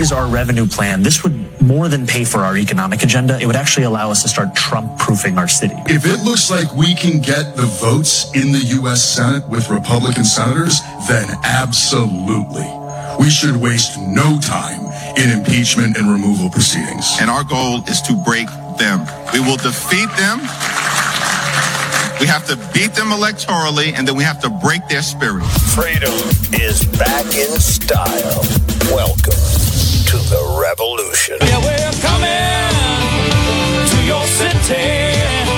is our revenue plan. This would more than pay for our economic agenda. It would actually allow us to start Trump-proofing our city. If it looks like we can get the votes in the U.S. Senate with Republican senators, then absolutely. We should waste no time in impeachment and removal proceedings. And our goal is to break them. We will defeat them. We have to beat them electorally, and then we have to break their spirit. Freedom is back in style. Welcome to the revolution. Yeah, we're coming to your city.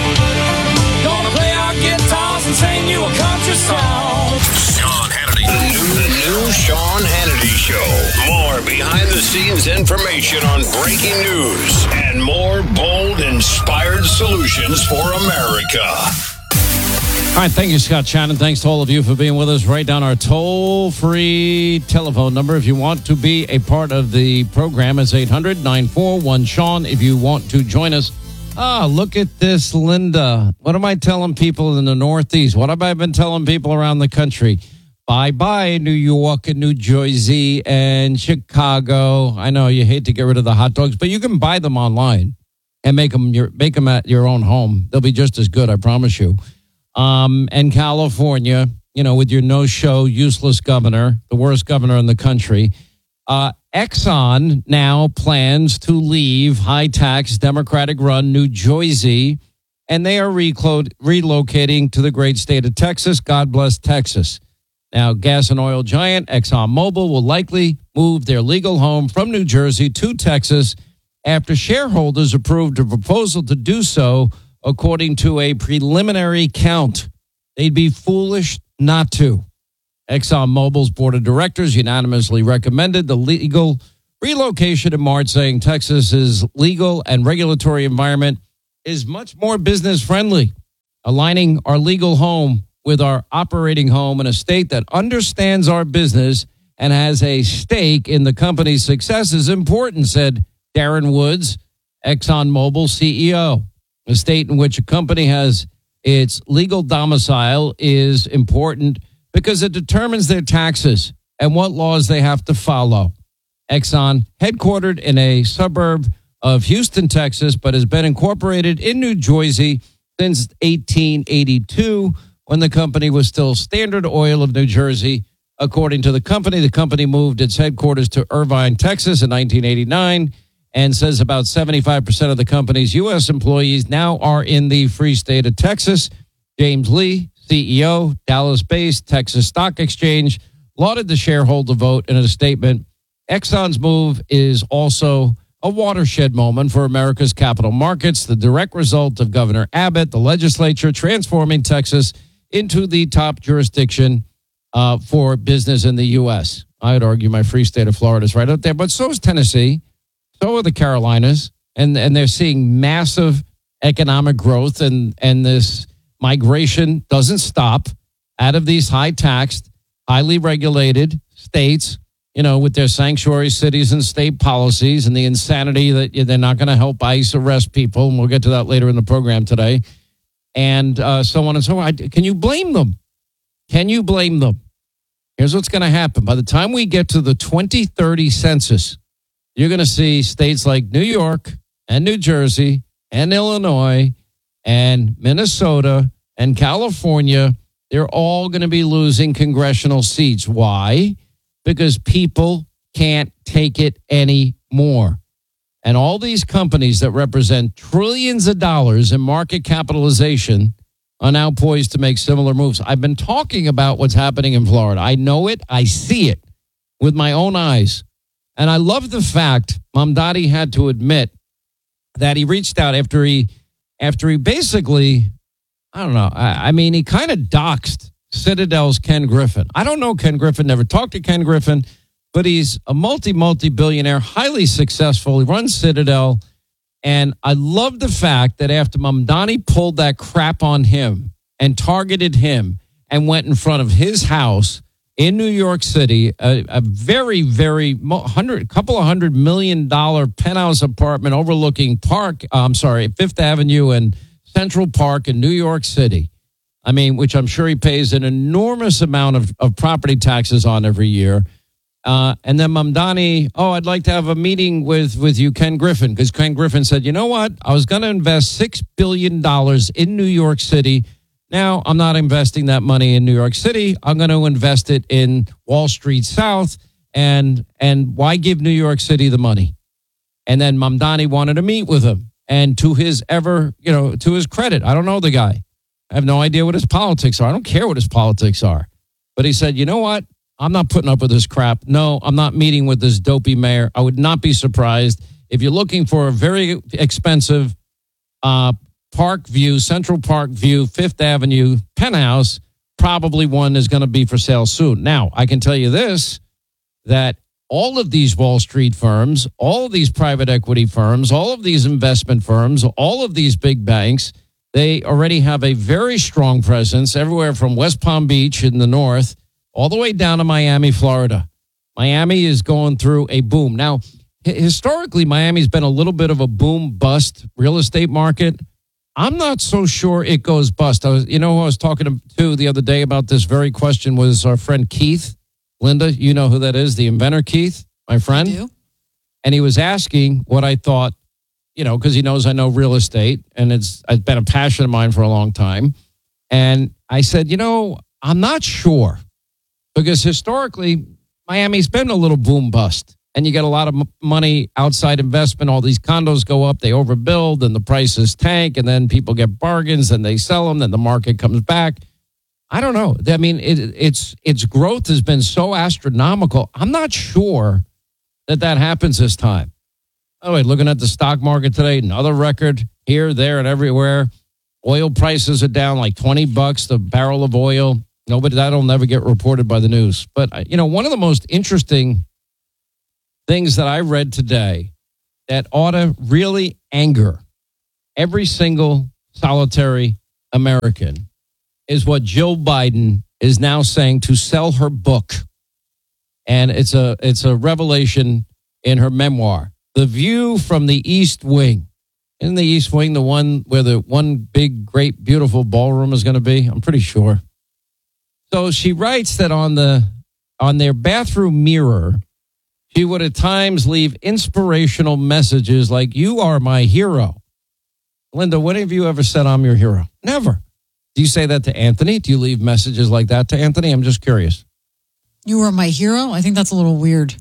Gonna play our guitars and sing you a country song. Sean Hannity. The new Sean Hannity Show. More behind-the-scenes information on breaking news and more bold, inspired solutions for America. All right, thank you, Scott Shannon. Thanks to all of you for being with us. Write down our toll-free telephone number if you want to be a part of the program. It's 800-941-SEAN if you want to join us. Look at this, Linda. What am I telling people in the Northeast? What have I been telling people around the country? Bye-bye, New York and New Jersey and Chicago. I know you hate to get rid of the hot dogs, but you can buy them online and make them at your own home. They'll be just as good, I promise you. And California, with your no-show, useless governor, the worst governor in the country. Exxon now plans to leave high-tax, Democratic-run New Jersey, and they are relocating to the great state of Texas. God bless Texas. Now, gas and oil giant ExxonMobil will likely move their legal home from New Jersey to Texas after shareholders approved a proposal to do so, according to a preliminary count. They'd be foolish not to. ExxonMobil's board of directors unanimously recommended the legal relocation in March, saying Texas's legal and regulatory environment is much more business-friendly, aligning our legal home with our operating home in a state that understands our business and has a stake in the company's success is important, said Darren Woods, ExxonMobil CEO. A state in which a company has its legal domicile is important because it determines their taxes and what laws they have to follow. Exxon, headquartered in a suburb of Houston, Texas, but has been incorporated in New Jersey since 1882, when the company was still Standard Oil of New Jersey. According to the company moved its headquarters to Irvine, Texas in 1989, and says about 75% of the company's U.S. employees now are in the free state of Texas. James Lee, CEO, Dallas-based Texas Stock Exchange, lauded the shareholder vote in a statement. Exxon's move is also a watershed moment for America's capital markets, the direct result of Governor Abbott, the legislature transforming Texas into the top jurisdiction for business in the U.S. I'd argue my free state of Florida is right out there, but so is Tennessee. So are the Carolinas, and they're seeing massive economic growth, and this migration doesn't stop out of these high-taxed, highly regulated states, with their sanctuary cities and state policies and the insanity that they're not going to help ICE arrest people, and we'll get to that later in the program today, and so on and so on. Can you blame them? Can you blame them? Here's what's going to happen. By the time we get to the 2030 census, you're going to see states like New York and New Jersey and Illinois and Minnesota and California. They're all going to be losing congressional seats. Why? Because people can't take it anymore. And all these companies that represent trillions of dollars in market capitalization are now poised to make similar moves. I've been talking about what's happening in Florida. I know it. I see it with my own eyes. And I love the fact Mamdani had to admit that he reached out after he basically, I don't know, he kind of doxed Citadel's Ken Griffin. I don't know Ken Griffin, never talked to Ken Griffin, but he's a multi-billionaire, highly successful. He runs Citadel. And I love the fact that after Mamdani pulled that crap on him and targeted him and went in front of his house in New York City, a very, very couple of $100 million penthouse apartment overlooking Fifth Avenue and Central Park in New York City. Which I'm sure he pays an enormous amount of property taxes on every year. And then Mamdani, I'd like to have a meeting with you, Ken Griffin, because Ken Griffin said, you know what? I was going to invest $6 billion in New York City. Now I'm not investing that money in New York City. I'm going to invest it in Wall Street South. And why give New York City the money? And then Mamdani wanted to meet with him. And to his credit, I don't know the guy. I have no idea what his politics are. I don't care what his politics are. But he said, you know what? I'm not putting up with this crap. No, I'm not meeting with this dopey mayor. I would not be surprised if you're looking for a very expensive Park View, Central Park View, Fifth Avenue penthouse. Probably one is going to be for sale soon. Now, I can tell you this, that all of these Wall Street firms, all of these private equity firms, all of these investment firms, all of these big banks, they already have a very strong presence everywhere from West Palm Beach in the north all the way down to Miami, Florida. Miami is going through a boom. Now, historically, Miami's been a little bit of a boom-bust real estate market. I'm not so sure it goes bust. Who I was talking to the other day about this very question was our friend Keith. Linda, you know who that is, the inventor Keith, my friend. I do. And he was asking what I thought, because he knows I know real estate, and it's been a passion of mine for a long time. And I said, I'm not sure, because historically, Miami's been a little boom bust, and you get a lot of money outside investment. All these condos go up, they overbuild, and the prices tank, and then people get bargains, and they sell them, then the market comes back. I don't know. I mean, its growth has been so astronomical. I'm not sure that happens this time. By the way, looking at the stock market today, another record here, there, and everywhere. Oil prices are down like $20 the barrel of oil. That'll never get reported by the news. But, one of the most interesting things that I read today that ought to really anger every single solitary American is what Jill Biden is now saying to sell her book. And it's a revelation in her memoir, The View from the East Wing. Isn't the East Wing the one where the one big, great, beautiful ballroom is going to be? I'm pretty sure. So she writes that on their bathroom mirror, she would at times leave inspirational messages like, "You are my hero." Linda, when have you ever said I'm your hero? Never. Do you say that to Anthony? Do you leave messages like that to Anthony? I'm just curious. You are my hero? I think that's a little weird.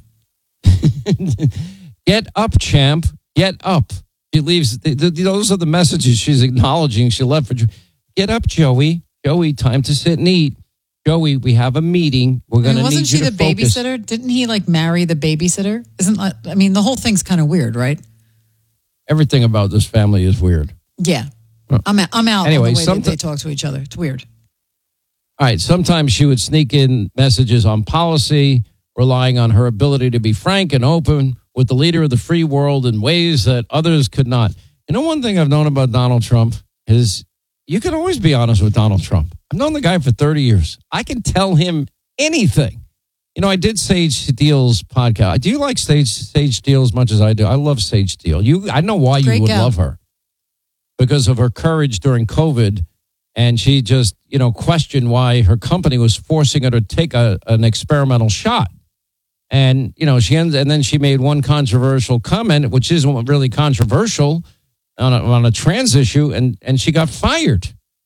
Get up, champ. Get up. She leaves. Those are the messages she's acknowledging. She left for. Get up, Joey. Joey, time to sit and eat. Joey, we have a meeting. We're going to need you to focus. Wasn't she the babysitter? Didn't he marry the babysitter? The whole thing's kind of weird, right? Everything about this family is weird. Yeah. I'm out anyway, on the way that they talk to each other. It's weird. All right. Sometimes she would sneak in messages on policy, relying on her ability to be frank and open with the leader of the free world in ways that others could not. One thing I've known about Donald Trump is you can always be honest with Donald Trump. I've known the guy for 30 years. I can tell him anything. I did Sage Steele's podcast. Do you like Sage Steele as much as I do? I love Sage Steele. I know why you would love her. Because of her courage during COVID, and she just, questioned why her company was forcing her to take an experimental shot. And, and then she made one controversial comment, which isn't really controversial on a trans issue, and she got fired.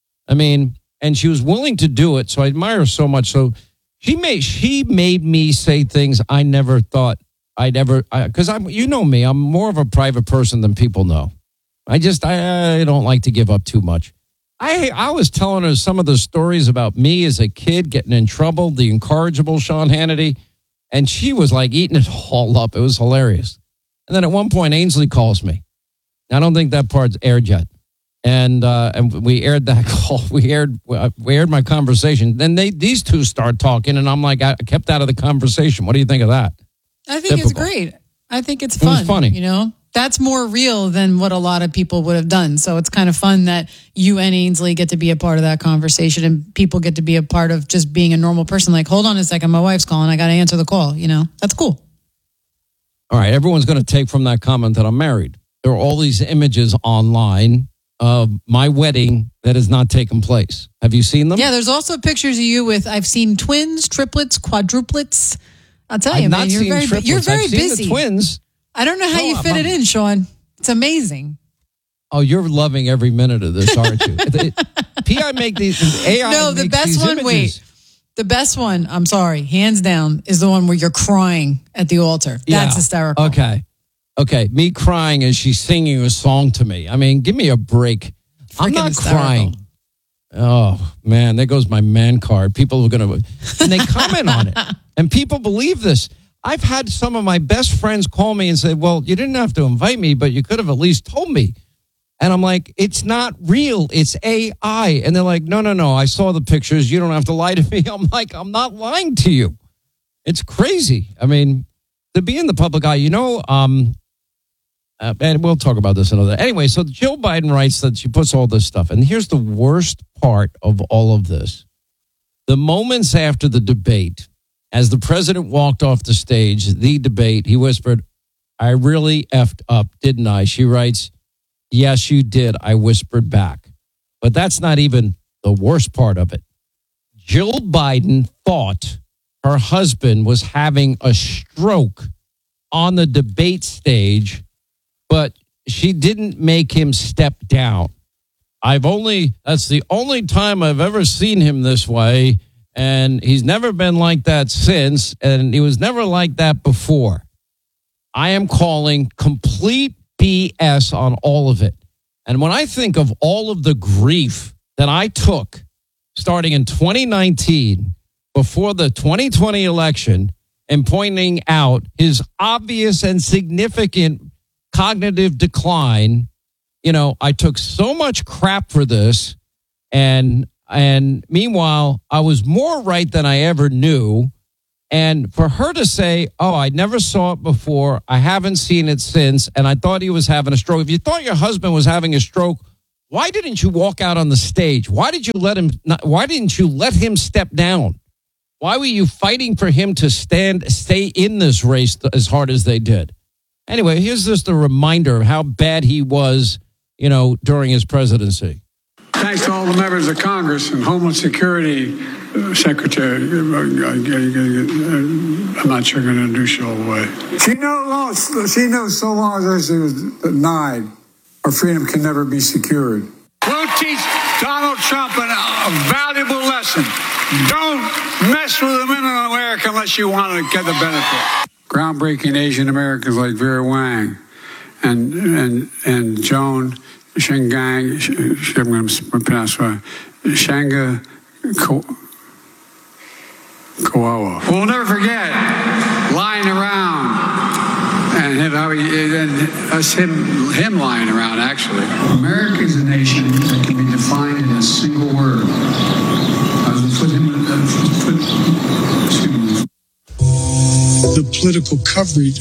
And she was willing to do it, so I admire her so much. So she made me say things I never thought I'd ever, because you know me, I'm more of a private person than people know. I don't like to give up too much. I was telling her some of the stories about me as a kid getting in trouble, the incorrigible Sean Hannity, and she was eating it all up. It was hilarious. And then at one point, Ainsley calls me. I don't think that part's aired yet. And we aired that call. We aired my conversation. Then these two start talking, and I'm like, I kept out of the conversation. What do you think of that? I think It's great. I think it's fun. It was funny. That's more real than what a lot of people would have done. So it's kind of fun that you and Ainsley get to be a part of that conversation, and people get to be a part of just being a normal person. Hold on a second, my wife's calling. I got to answer the call. That's cool. All right. Everyone's going to take from that comment that I'm married. There are all these images online of my wedding that has not taken place. Have you seen them? Yeah, there's also pictures of you with, I've seen twins, triplets, quadruplets. I'll tell I've you, not man, seen triplets. you're very I've seen busy. the twins. I don't know how you fit it in, Sean. It's amazing. Oh, you're loving every minute of this, aren't you? PI make these AI. No, the makes best these one. images. Wait, the best one. I'm sorry, hands down, is the one where you're crying at the altar. That's hysterical. Okay. Me crying as she's singing a song to me. I mean, give me a break. I'm Freaking not hysterical. crying. Oh man, there goes my man card. People are gonna, and they comment on it, and people believe this. I've had some of my best friends call me and say, "Well, you didn't have to invite me, but you could have at least told me." And I'm like, "It's not real. It's AI." And they're like, "No. I saw the pictures. You don't have to lie to me." I'm like, "I'm not lying to you." It's crazy. I mean, to be in the public eye, and we'll talk about this another. Anyway, so Jill Biden writes that she puts all this stuff. And here's the worst part of all of this. The moments after the debate, as the president walked off the stage, the debate, he whispered, "I really effed up, didn't I?" She writes, "Yes, you did." I whispered back. But that's not even the worst part of it. Jill Biden thought her husband was having a stroke on the debate stage, but she didn't make him step down. That's the only time I've ever seen him this way, and he's never been like that since, and he was never like that before. I am calling complete BS on all of it. And when I think of all of the grief that I took starting in 2019 before the 2020 election and pointing out his obvious and significant cognitive decline, I took so much crap for this. And meanwhile, I was more right than I ever knew. And for her to say, "Oh, I never saw it before. I haven't seen it since. And I thought he was having a stroke." If you thought your husband was having a stroke, why didn't you walk out on the stage? Why didn't you let him step down? Why were you fighting for him to stay in this race as hard as they did? Anyway, here's just a reminder of how bad he was, during his presidency. Thanks to all the members of Congress and Homeland Security Secretary. I'm not sure going to introduce you all the way. She knows so long as she was denied, our freedom can never be secured. We'll teach Donald Trump a valuable lesson. Don't mess with the women in America unless you want to get the benefit. Groundbreaking Asian Americans like Vera Wang and Joan Shengang, I'm going to pronounce right, Shanga Kawawa. We'll never forget lying around and him lying around, actually. America is a nation that can be defined in a single word. The political coverage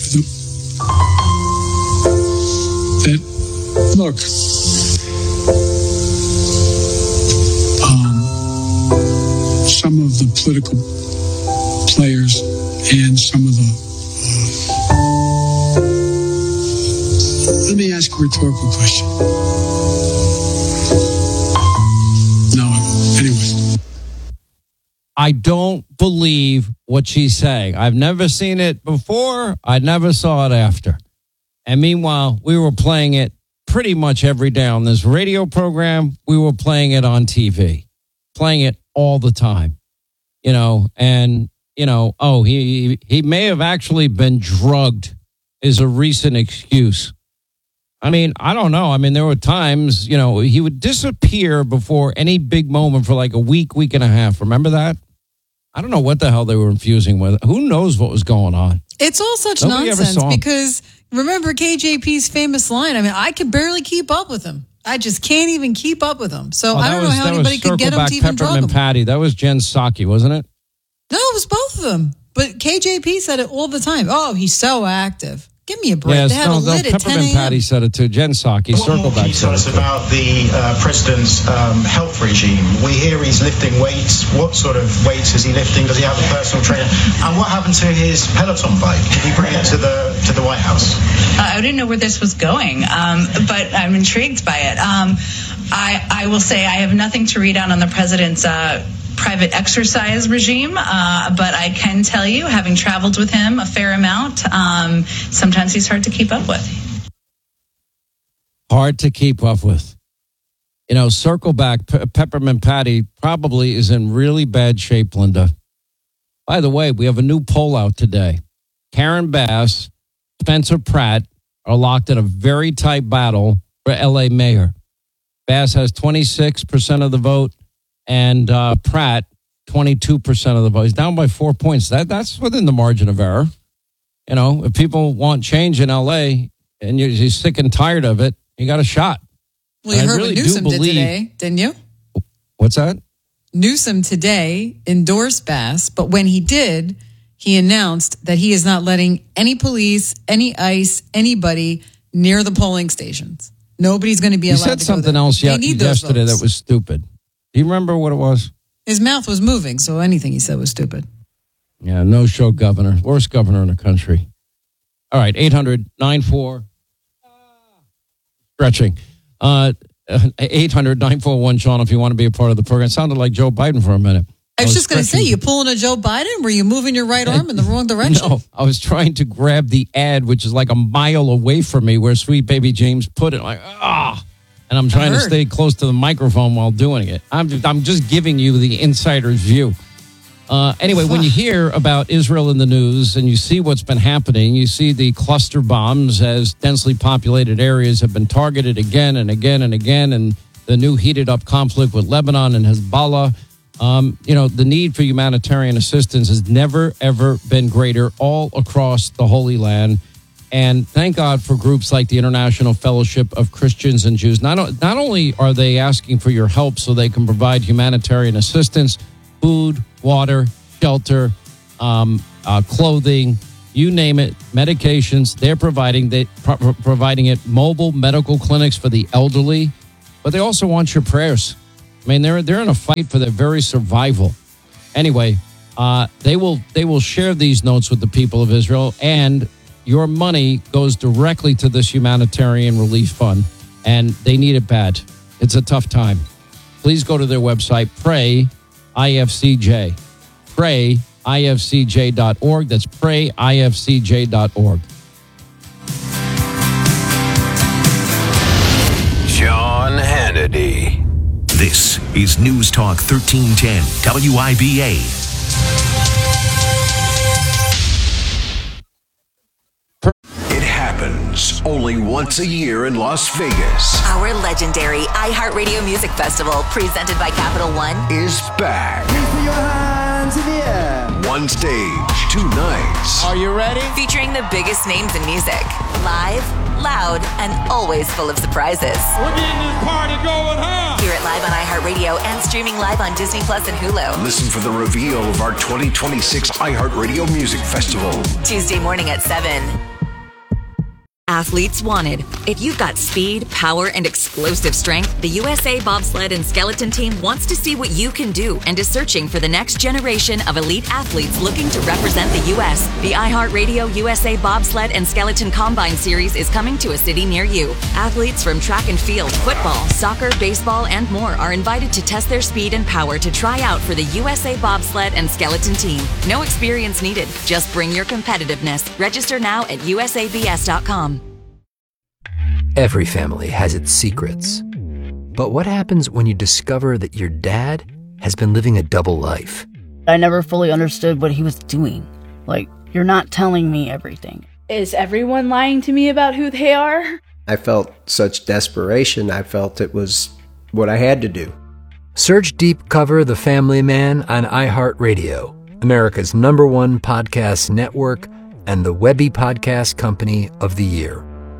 look, some of the political players and some of the let me ask a rhetorical question. No, anyways. I don't believe what she's saying. I've never seen it before. I never saw it after. And meanwhile, we were playing it pretty much every day on this radio program. We were playing it on TV, playing it all the time, and, he may have actually been drugged is a recent excuse. I mean, I don't know. I mean, there were times, he would disappear before any big moment for like a week and a half. Remember that? I don't know what the hell they were infusing with. Who knows what was going on? It's all such Nobody nonsense ever saw him. because remember KJP's famous line? I mean, I can barely keep up with him. I just can't even keep up with him. So I don't know how anybody could get him to even drug him. Patty. That was Jen Psaki, wasn't it? No, it was both of them. But KJP said it all the time. Oh, he's so active. Give me a break. Yes, they had a lit at 10 Peppermint a.m. Patty said it too. Jen Psaki, circle back. Tell us about the president's health regime. We hear he's lifting weights. What sort of weights is he lifting? Does he have a personal trainer? And what happened to his Peloton bike? Did he bring it to the White House? I didn't know where this was going, but I'm intrigued by it. I will say I have nothing to read out on the president's private exercise regime, but I can tell you, having traveled with him a fair amount, sometimes he's hard to keep up with. Hard to keep up with. You know, circle back, Peppermint Patty probably is in really bad shape, Linda. By the way, we have a new poll out today. Karen Bass, Spencer Pratt are locked in a very tight battle for L.A. mayor. Bass has 26% of the vote, and Pratt, 22% of the vote. He's down by 4 points. That's within the margin of error. You know, if people want change in L.A. and you're sick and tired of it, you got a shot. Well, you heard what Newsom did today, didn't you? What's that? Newsom today endorsed Bass, but when he did, he announced that he is not letting any police, any ICE, anybody near the polling stations. Nobody's going to be allowed to go there. He said something else yesterday that was stupid. Do you remember what it was? His mouth was moving, so anything he said was stupid. Yeah, no-show governor. Worst governor in the country. All right, 800-94... Stretching. 800-941-SEAN if you want to be a part of the program. It sounded like Joe Biden for a minute. I was just going to say, you pulling a Joe Biden? Were you moving your right arm in the wrong direction? No, I was trying to grab the ad, which is like a mile away from me, where Sweet Baby James put it. Like, and I'm trying to stay close to the microphone while doing it. I'm just giving you the insider's view. Anyway, when you hear about Israel in the news and you see what's been happening, you see the cluster bombs as densely populated areas have been targeted again and again and again, and the new heated up conflict with Lebanon and Hezbollah. The need for humanitarian assistance has never, ever been greater all across the Holy Land. And thank God for groups like the International Fellowship of Christians and Jews. Not only are they asking for your help so they can provide humanitarian assistance, food, water, shelter, clothing, you name it, medications, they're providing it, mobile medical clinics for the elderly, but they also want your prayers. I mean, they're in a fight for their very survival. Anyway, they will share these notes with the people of Israel, and your money goes directly to this humanitarian relief fund, and they need it bad. It's a tough time. Please go to their website, Pray IFCJ. PrayIFCJ.org. That's PrayIFCJ.org. Sean Hannity. This is News Talk 1310 WIBA. It happens only once a year in Las Vegas. Our legendary iHeartRadio Music Festival, presented by Capital One, is back. Please put your hands in the air. One stage, 2 nights. Are you ready? Featuring the biggest names in music. Live, loud, and always full of surprises. We're getting this party going, huh? Hear it live on iHeartRadio and streaming live on Disney Plus and Hulu. Listen for the reveal of our 2026 iHeartRadio Music Festival. Tuesday morning at 7. Athletes wanted. If you've got speed, power, and explosive strength, the USA Bobsled and Skeleton Team wants to see what you can do and is searching for the next generation of elite athletes looking to represent the U.S. The iHeartRadio USA Bobsled and Skeleton Combine Series is coming to a city near you. Athletes from track and field, football, soccer, baseball, and more are invited to test their speed and power to try out for the USA Bobsled and Skeleton Team. No experience needed. Just bring your competitiveness. Register now at usabs.com. Every family has its secrets. But what happens when you discover that your dad has been living a double life? I never fully understood what he was doing. Like, you're not telling me everything. Is everyone lying to me about who they are? I felt such desperation. I felt it was what I had to do. Search Deep Cover The Family Man on iHeartRadio, America's #1 podcast network and the Webby Podcast Company of the Year.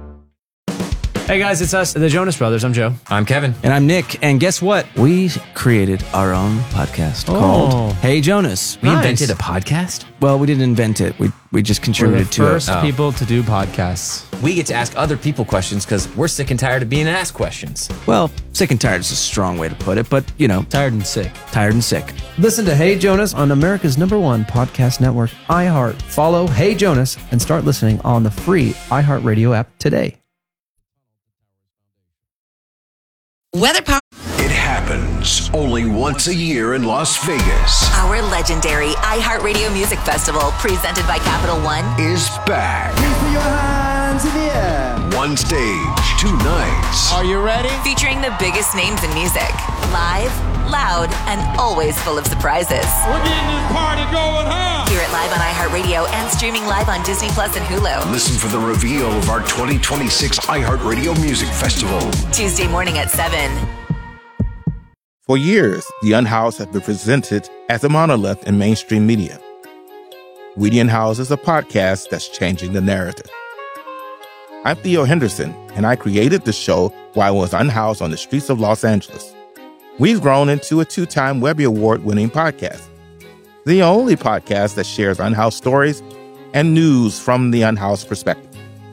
Hey guys, it's us, the Jonas Brothers. I'm Joe. I'm Kevin. And I'm Nick. And guess what? We created our own podcast called Hey Jonas. We invented a podcast? Well, we didn't invent it. We just contributed to it. We're the first people to do podcasts. We get to ask other people questions because we're sick and tired of being asked questions. Well, sick and tired is a strong way to put it, but, you know. Tired and sick. Tired and sick. Listen to Hey Jonas on America's #1 podcast network, iHeart. Follow Hey Jonas and start listening on the free iHeartRadio app today. Weather power. It happens happens only once a year in Las Vegas. Our legendary iHeartRadio Music Festival, presented by Capital One, Is back. Please put your hands in the air. One stage, 2 nights. Are you ready? featuring the biggest names in music. Live, loud, and always full of surprises. We're getting this party going, huh? Hear it live on iHeartRadio and streaming live on Disney Plus and Hulu. Listen for the reveal of our 2026 iHeartRadio Music Festival. Tuesday morning at 7. For years, The Unhoused have been presented as a monolith in mainstream media. We The Unhoused is a podcast that's changing the narrative. I'm Theo Henderson, and I created the show while I was unhoused on the streets of Los Angeles. We've grown into a 2-time Webby Award-winning podcast, the only podcast that shares unhoused stories and news from the unhoused perspective.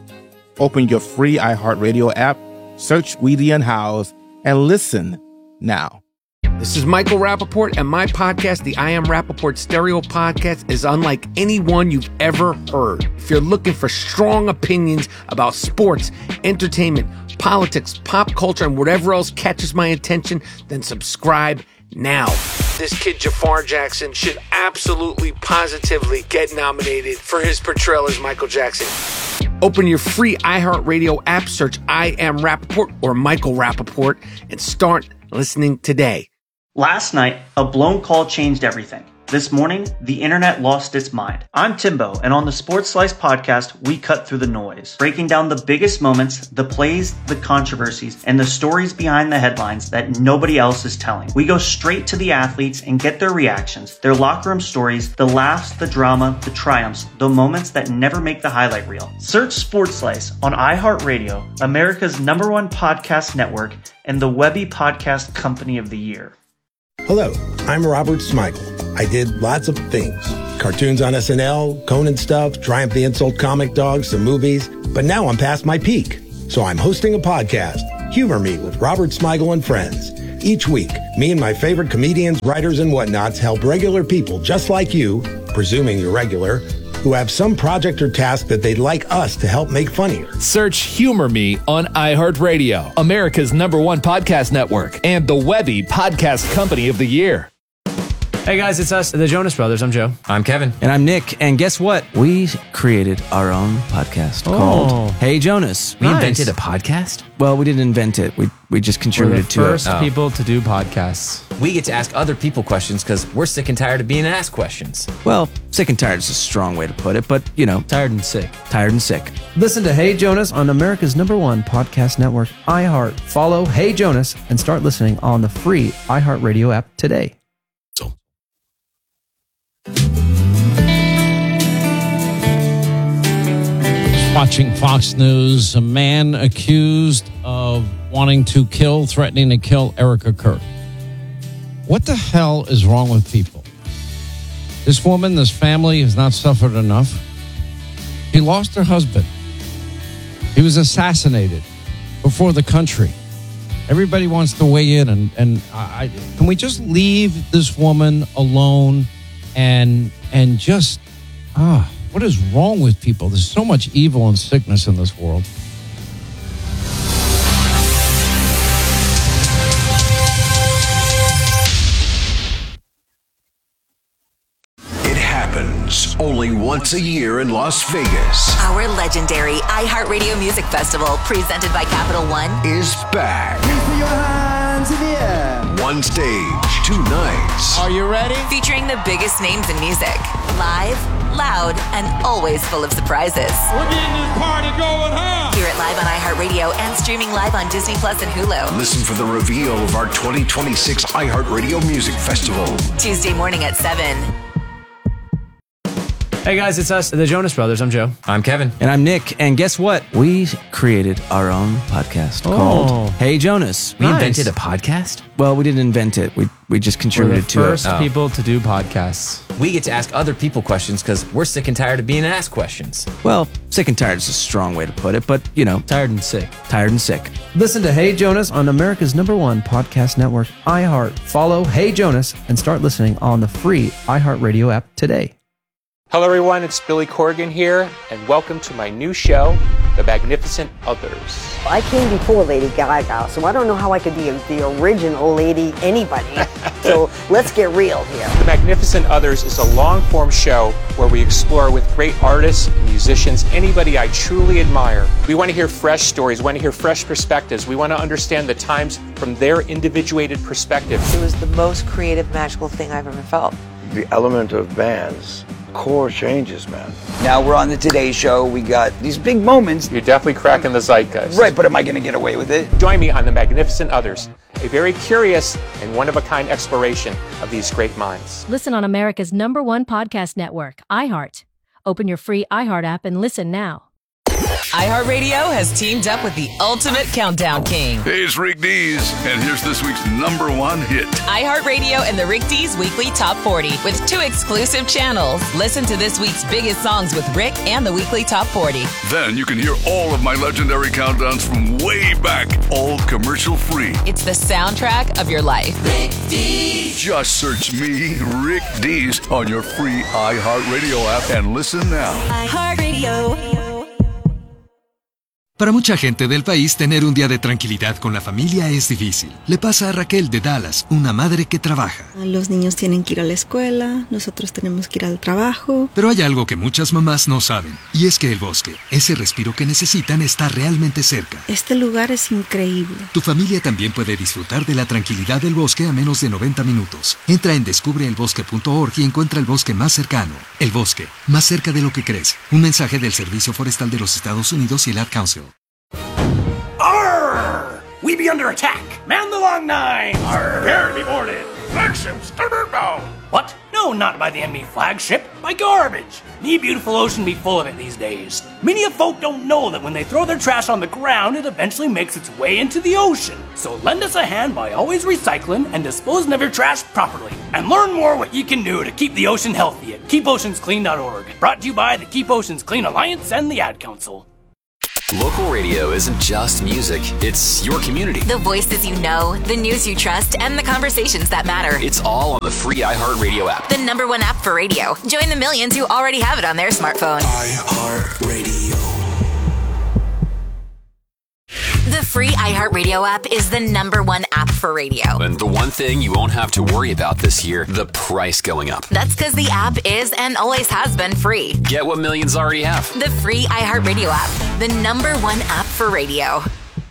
Open your free iHeartRadio app, search We The Unhoused, and listen now. This is Michael Rappaport, and my podcast, the I Am Rappaport Stereo Podcast, is unlike any one you've ever heard. If you're looking for strong opinions about sports, entertainment, politics, pop culture, and whatever else catches my attention, then subscribe now. This kid Jafar Jackson should absolutely, positively get nominated for his portrayal as Michael Jackson. Open your free iHeartRadio app, search I Am Rappaport or Michael Rappaport, and start listening today. Last night, a blown call changed everything. This morning, the internet lost its mind. I'm Timbo, and on the Sports Slice podcast, we cut through the noise, breaking down the biggest moments, the plays, the controversies, and the stories behind the headlines that nobody else is telling. We go straight to the athletes and get their reactions, their locker room stories, the laughs, the drama, the triumphs, the moments that never make the highlight reel. Search Sports Slice on iHeartRadio, America's #1 podcast network, and the Webby Podcast Company of the Year. Hello, I'm Robert Smigel. I did lots of things. Cartoons on SNL, Conan stuff, Triumph the Insult Comic Dog, some movies. But now I'm past my peak. So I'm hosting a podcast, Humor Me with Robert Smigel and Friends. Each week, me and my favorite comedians, writers, and whatnots help regular people just like you, presuming you're regular, who have some project or task that they'd like us to help make funnier. Search Humor Me on iHeartRadio, America's #1 podcast network, and the Webby Podcast Company of the Year. Hey guys, it's us, the Jonas Brothers. I'm Joe. I'm Kevin. And I'm Nick. And guess what? We created our own podcast called Hey Jonas. We invented a podcast? Well, we didn't invent it. We just contributed to it. We're the first people to do podcasts. We get to ask other people questions because we're sick and tired of being asked questions. Well, sick and tired is a strong way to put it, but, you know. Tired and sick. Tired and sick. Listen to Hey Jonas on America's #1 podcast network, iHeart. Follow Hey Jonas and start listening on the free iHeartRadio app today. Watching Fox News, a man accused of wanting to kill, threatening to kill Erica Kirk. What the hell is wrong with people? This woman, this family has not suffered enough. She lost her husband. He was assassinated before the country. Everybody wants to weigh in, and can we just leave this woman alone and just what is wrong with people? There's so much evil and sickness in this world. It happens only once a year in Las Vegas. Our legendary iHeartRadio Music Festival, presented by Capital One, Is back. Please put your hands in the air. One stage, 2 nights. Are you ready? featuring the biggest names in music. Live, loud, and always full of surprises. We're getting this party going, huh? Hear it live on iHeartRadio and streaming live on Disney Plus and Hulu. Listen for the reveal of our 2026 iHeartRadio Music Festival. Tuesday morning at 7. Hey guys, it's us, the Jonas Brothers. I'm Joe. I'm Kevin. And I'm Nick. And guess what? We created our own podcast called Hey Jonas. We invented a podcast? Well, we didn't invent it. We just contributed to it. We're the first people to do podcasts. We get to ask other people questions because we're sick and tired of being asked questions. Well, sick and tired is a strong way to put it, but, you know. Tired and sick. Tired and sick. Listen to Hey Jonas on America's #1 podcast network, iHeart. Follow Hey Jonas and start listening on the free iHeartRadio app today. Hello everyone, it's Billy Corgan here, and welcome to my new show, The Magnificent Others. I came before Lady Gaga, so I don't know how I could be the original Lady anybody. So let's get real here. The Magnificent Others is a long-form show where we explore with great artists, musicians, anybody I truly admire. We want to hear fresh stories, we want to hear fresh perspectives. We want to understand the times from their individuated perspective. It was the most creative, magical thing I've ever felt. The element of bands. Core changes, man. Now we're on the Today Show. We got these big moments. You're definitely cracking the zeitgeist. Right, but am I going to get away with it? Join me on The Magnificent Others, a very curious and one-of-a-kind exploration of these great minds. Listen on America's #1 podcast network, iHeart. Open your free iHeart app and listen now. iHeartRadio has teamed up with the ultimate countdown king. Hey, it's Rick Dees, and here's this week's #1 hit. iHeartRadio and the Rick Dees Weekly Top 40 with 2 exclusive channels. Listen to this week's biggest songs with Rick and the Weekly Top 40. Then you can hear all of my legendary countdowns from way back, all commercial free. It's the soundtrack of your life. Rick Dees. Just search me, Rick Dees, on your free iHeartRadio app and listen now. iHeartRadio. Para mucha gente del país, tener un día de tranquilidad con la familia es difícil. Le pasa a Raquel de Dallas, una madre que trabaja. Los niños tienen que ir a la escuela, nosotros tenemos que ir al trabajo. Pero hay algo que muchas mamás no saben, y es que el bosque, ese respiro que necesitan, está realmente cerca. Este lugar es increíble. Tu familia también puede disfrutar de la tranquilidad del bosque a menos de 90 minutos. Entra en descubreelbosque.org y encuentra el bosque más cercano. El bosque, más cerca de lo que crees. Un mensaje del Servicio Forestal de los Estados Unidos y el Ad Council. Arr! We be under attack. Man the long nine. Arr! Prepare to be boarded. Flagship starboard bow. What? No, not by the enemy flagship. By garbage. The beautiful ocean be full of it these days. Many of folk don't know that when they throw their trash on the ground, it eventually makes its way into the ocean. So lend us a hand by always recycling and disposing of your trash properly. And learn more what you can do to keep the ocean healthy at keepoceansclean.org. Brought to you by the Keep Oceans Clean Alliance and the Ad Council. Local radio isn't just music, it's your community. The voices you know, the news you trust, and the conversations that matter. It's all on the free iHeartRadio app. The #1 app for radio. Join the millions who already have it on their smartphone. iHeartRadio. The free iHeartRadio app is the #1 app for radio. And the one thing you won't have to worry about this year, the price going up. That's because the app is and always has been free. Get what millions already have. The free iHeartRadio app, the #1 app for radio.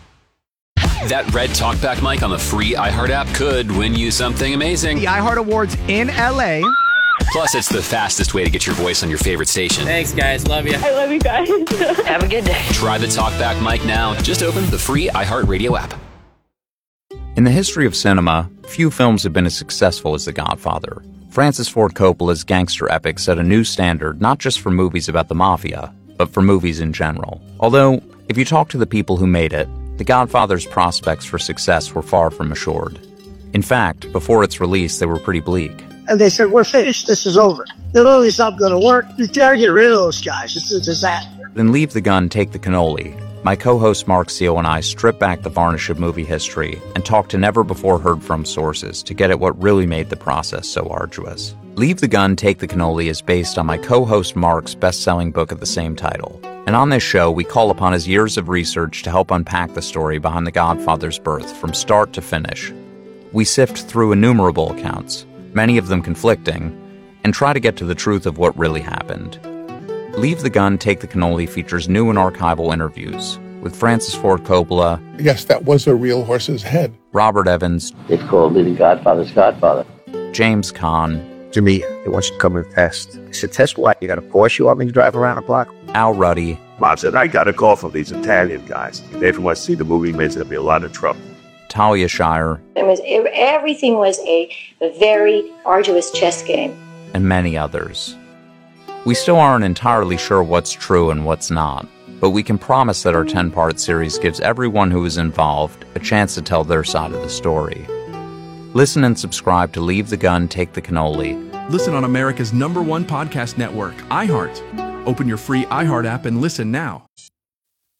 That red talkback mic on the free iHeart app could win you something amazing. The iHeart Awards in LA. Plus, it's the fastest way to get your voice on your favorite station. Thanks, guys. Love you. I love you guys. Have a good day. Try the talkback mic now. Just open the free iHeartRadio app. In the history of cinema, few films have been as successful as The Godfather. Francis Ford Coppola's gangster epic set a new standard not just for movies about the mafia, but for movies in general. Although, if you talk to the people who made it, The Godfather's prospects for success were far from assured. In fact, before its release, they were pretty bleak. And they said, we're finished, this is over. The movie's not going to work. You gotta get rid of those guys. It's a disaster. Then Leave the Gun, Take the Cannoli. My co-host Mark Seal and I strip back the varnish of movie history and talk to never-before-heard-from sources to get at what really made the process so arduous. Leave the Gun, Take the Cannoli is based on my co-host Mark's best-selling book of the same title. And on this show, we call upon his years of research to help unpack the story behind The Godfather's birth from start to finish. We sift through innumerable accounts, many of them conflicting, and try to get to the truth of what really happened. Leave the Gun, Take the Cannoli features new and archival interviews with Francis Ford Coppola. Yes, that was a real horse's head. Robert Evans. It's called Living Godfather's Godfather. James Caan. To me, they want you to come and test. I said, test what? You got a Porsche you want me to drive around the block? Al Ruddy. Bob said, I got a call from these Italian guys. They want to see the movie, there's going to be a lot of trouble. Talia Shire. Everything was a very arduous chess game. And many others. We still aren't entirely sure what's true and what's not, but we can promise that our 10-part series gives everyone who is involved a chance to tell their side of the story. Listen and subscribe to Leave the Gun, Take the Cannoli. Listen on America's #1 podcast network, iHeart. Open your free iHeart app and listen now.